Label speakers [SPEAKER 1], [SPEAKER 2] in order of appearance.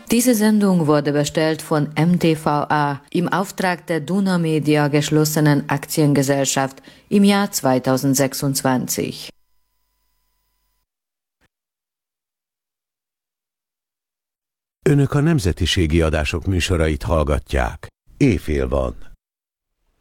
[SPEAKER 1] Diese Sendung wurde bestellt von MTVA im Auftrag der Duna Media geschlossenen Aktiengesellschaft im Jahr 2026.
[SPEAKER 2] Önök a nemzetiségi adások műsorait hallgatják. Éjfél van.